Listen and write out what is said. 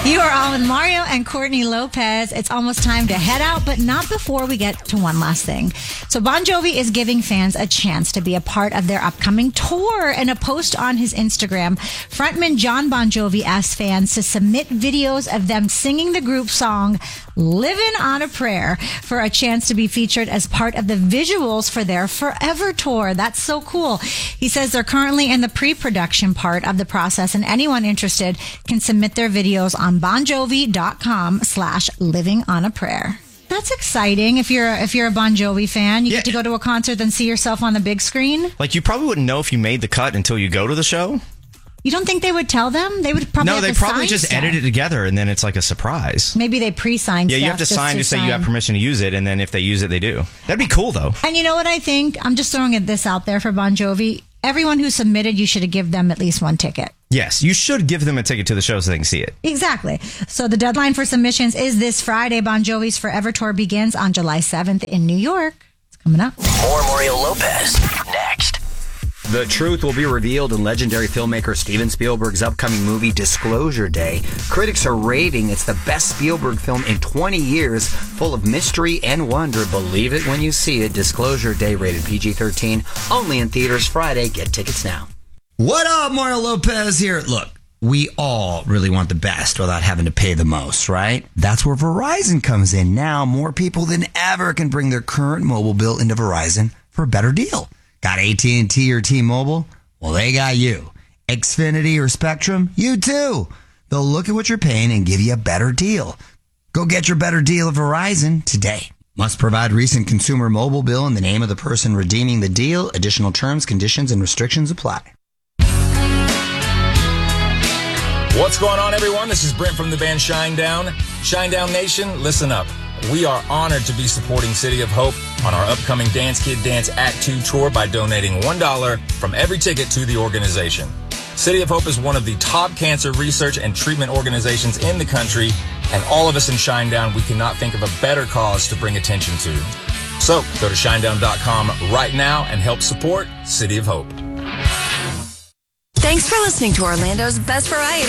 You are on with Mario and Courtney Lopez. It's almost time to head out, but not before we get to one last thing. So Bon Jovi is giving fans a chance to be a part of their upcoming tour. In a post on his Instagram, frontman John Bon Jovi asked fans to submit videos of them singing the group song Livin' on a Prayer for a chance to be featured as part of the visuals for their Forever tour. That's so cool. He says they're currently in the pre-production part of the process, and anyone interested can submit their videos on bonjovi.com/livingonaprayer. That's exciting. If you're a Bon Jovi fan, you get to go to a concert and see yourself on the big screen. Like, you probably wouldn't know if you made the cut until you go to the show. You don't think they would tell them? They would probably No, they probably just stuff. edit it together, and then it's like a surprise. Maybe they pre-sign stuff. Yeah, you have to sign to say you have permission to use it, and then if they use it, they do. That'd be cool, though. And you know what I think? I'm just throwing this out there for Bon Jovi. Everyone who submitted, you should have given them at least one ticket. Yes, you should give them a ticket to the show so they can see it. Exactly. So the deadline for submissions is this Friday. Bon Jovi's Forever Tour begins on July 7th in New York. It's coming up. More Mario Lopez next. The truth will be revealed in legendary filmmaker Steven Spielberg's upcoming movie Disclosure Day. Critics are raving it's the best Spielberg film in 20 years, full of mystery and wonder. Believe it when you see it. Disclosure Day, rated PG-13, only in theaters Friday. Get tickets now. What up, Mario Lopez here. Look, we all really want the best without having to pay the most, right? That's where Verizon comes in. Now, more people than ever can bring their current mobile bill into Verizon for a better deal. Got AT&T or T-Mobile? Well, they got you. Xfinity or Spectrum? You too. They'll look at what you're paying and give you a better deal. Go get your better deal at Verizon today. Must provide recent consumer mobile bill in the name of the person redeeming the deal. Additional terms, conditions, and restrictions apply. What's going on, everyone? This is Brent from the band Shinedown. Shinedown Nation, listen up. We are honored to be supporting City of Hope on our upcoming Dance Kid Dance Act 2 tour by donating $1 from every ticket to the organization. City of Hope is one of the top cancer research and treatment organizations in the country, and all of us in Shinedown, we cannot think of a better cause to bring attention to. So go to shinedown.com right now and help support City of Hope. Thanks for listening to Orlando's Best Variety